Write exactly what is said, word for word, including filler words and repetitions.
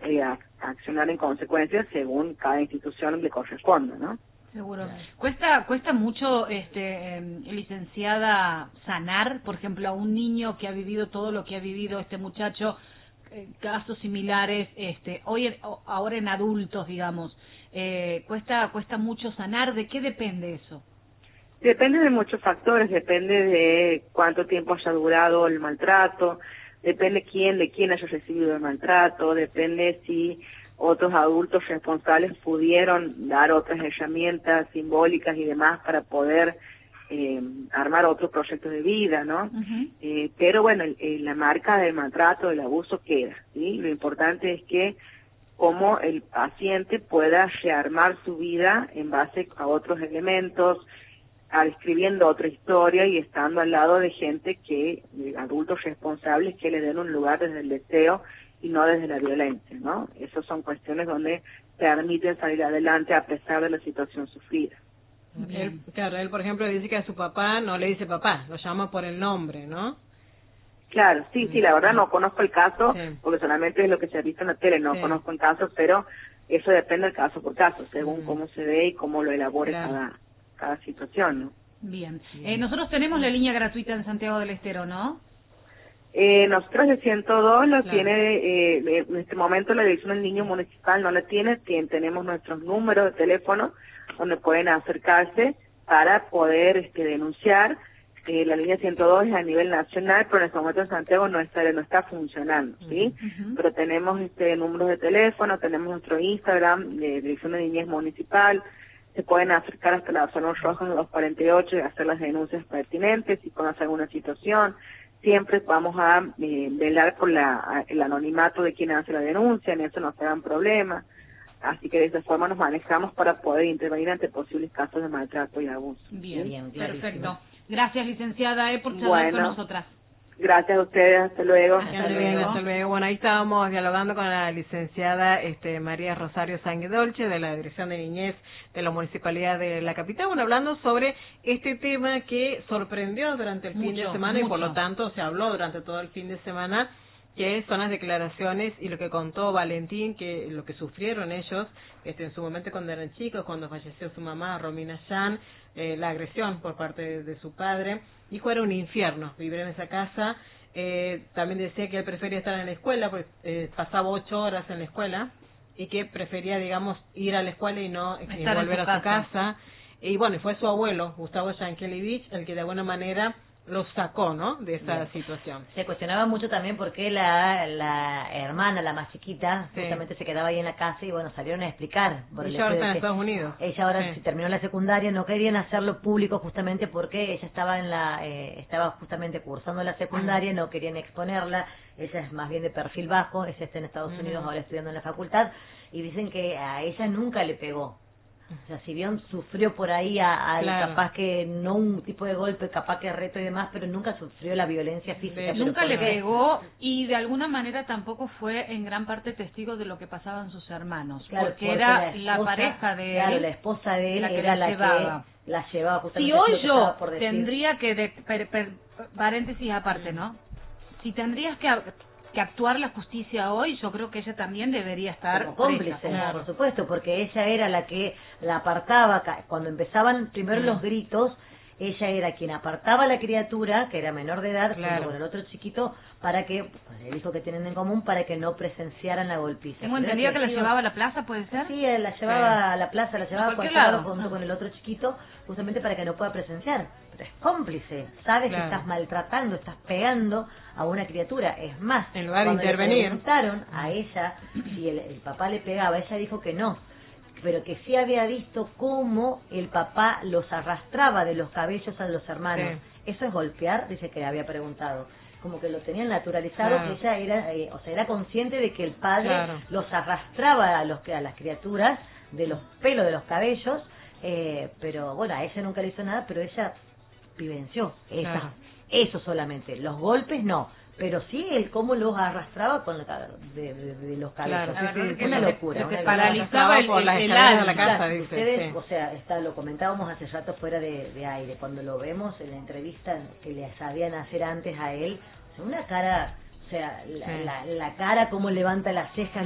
eh, accionar en consecuencia según cada institución le corresponda, ¿no? Seguro. Cuesta cuesta mucho, este, eh, licenciada, sanar, por ejemplo, a un niño que ha vivido todo lo que ha vivido este muchacho, eh, casos similares, este, hoy en- ahora en adultos, digamos, eh, cuesta cuesta mucho sanar. ¿De qué depende eso? Depende de muchos factores, depende de cuánto tiempo haya durado el maltrato, depende quién de quién haya recibido el maltrato, depende si otros adultos responsables pudieron dar otras herramientas simbólicas y demás para poder eh, armar otro proyecto de vida, ¿no? Uh-huh. Eh, pero bueno, el, el, la marca del maltrato, del abuso queda, ¿sí? Lo importante es que como el paciente pueda rearmar su vida en base a otros elementos, a escribiendo otra historia y estando al lado de gente que, de adultos responsables que le den un lugar desde el deseo y no desde la violencia, ¿no? Esas son cuestiones donde permiten salir adelante a pesar de la situación sufrida. Él, claro, él por ejemplo dice que a su papá no le dice papá, lo llama por el nombre, ¿no? Claro, sí, sí, la verdad no conozco el caso, Sí. porque solamente es lo que se ha visto en la tele, no Sí. conozco el caso, pero eso depende del caso por caso, según Mm. cómo se ve y cómo lo elabore Claro. cada, cada situación, ¿no? Bien. Eh, nosotros tenemos la línea gratuita en Santiago del Estero, ¿no? Eh, nosotros de ciento dos lo Claro. tiene, eh, en este momento la Dirección del Niño Municipal no la tiene, tien- tenemos nuestros números de teléfono donde pueden acercarse para poder este, denunciar. Eh, la línea ciento dos es a nivel nacional, pero en este momento en Santiago no está, no está funcionando, ¿sí? Uh-huh. Pero tenemos este números de teléfono, tenemos nuestro Instagram de Dirección de Niñez Municipal, se pueden acercar hasta la zona roja de dos cuarenta y ocho y hacer las denuncias pertinentes si conoce alguna situación. Siempre vamos a eh, velar por la, el anonimato de quien hace la denuncia, en eso no se dan problemas. Así que de esa forma nos manejamos para poder intervenir ante posibles casos de maltrato y abuso. Bien, ¿sí? Bien, clarísimo. perfecto. Gracias, licenciada, eh, por charlar Bueno. con nosotras. Gracias a ustedes, hasta luego. Hasta Ya muy bien, hasta luego. Bueno, ahí estábamos dialogando con la licenciada este, María Rosario Sanguedolce de la Dirección de Niñez de la Municipalidad de la Capital, bueno, hablando sobre este tema que sorprendió durante el fin Mucho, de semana y por mucho. lo tanto se habló durante todo el fin de semana, que son las declaraciones y lo que contó Valentín, que lo que sufrieron ellos este, en su momento cuando eran chicos, cuando falleció su mamá, Romina Yan, eh, la agresión por parte de, de su padre. Dijo era un infierno vivir en esa casa. Eh, también decía que él prefería estar en la escuela, pues eh, pasaba ocho horas en la escuela y que prefería, digamos, ir a la escuela y no eh, Estar en volver su a su casa. casa. Y bueno, y fue su abuelo, Gustavo Yankelevich, el que de alguna manera lo sacó, ¿no?, de esa Bien. situación. Se cuestionaba mucho también por qué la, la hermana, la más chiquita, Sí. justamente se quedaba ahí en la casa y bueno, salieron a explicar. Por el Ella ahora hecho está de en que Estados Unidos. Ella ahora Sí. si terminó la secundaria, no querían hacerlo público justamente porque ella estaba en la eh, estaba justamente cursando la secundaria, no querían exponerla. Ella es más bien de perfil bajo, ella está en Estados Ujú. Unidos ahora estudiando en la facultad y dicen que a ella nunca le pegó. O sea, si bien sufrió por ahí a, a Claro. capaz que no un tipo de golpe, capaz que reto y demás, pero nunca sufrió la violencia física. De- pero Nunca ¿por le qué? pegó y de alguna manera tampoco fue en gran parte testigo de lo que pasaban sus hermanos, Claro, porque, era la, esposa- pareja de claro, él, la esposa de él la que era la la llevaba. que la llevaba Si justamente. es hoy lo que yo estaba por decir. tendría que, de, per- per- paréntesis aparte, ¿no? Si tendrías que, que actuar la justicia hoy, yo creo que ella también debería estar como cómplice, presa. Claro. por supuesto, porque ella era la que la apartaba ca- cuando empezaban primero Mm. los gritos. Ella era quien apartaba a la criatura, que era menor de edad, Claro. junto con el otro chiquito, para que, pues, el hijo que tienen en común, para que no presenciaran la golpiza. Tengo Pero era entendido que la testigo- llevaba a la plaza, ¿puede ser? Sí, él la llevaba a la plaza, la llevaba a cualquier cualquier lado lado. junto Ah. con el otro chiquito, justamente para que no pueda presenciar. Pero es cómplice, sabes Claro. que estás maltratando, estás pegando a una criatura. Es más, En lugar de cuando intervenir. le preguntaron a ella si el, el papá le pegaba, ella dijo que no, pero que sí había visto cómo el papá los arrastraba de los cabellos a los hermanos. Sí. ¿Eso es golpear? Dice que había preguntado. Como que lo tenían naturalizado, Claro. que ella era, eh, o sea, era consciente de que el padre Claro. los arrastraba a los a las criaturas de los pelos de los cabellos, eh, pero bueno, a ella nunca le hizo nada, pero ella vivenció esa, Claro. eso solamente, los golpes no, pero sí el cómo los arrastraba con la, ca- de, de- de los cabellos. Claro, sí, sí, una sí. locura. Se una te locura. paralizaba el, por las el, el escaleras de la alma. casa, Claro, dice, ustedes, sí. o sea, está, lo comentábamos hace rato fuera de, de aire, cuando lo vemos en la entrevista que le sabían hacer antes a él, o sea, una cara, o sea, la, Sí. la, la cara, cómo levanta las cejas,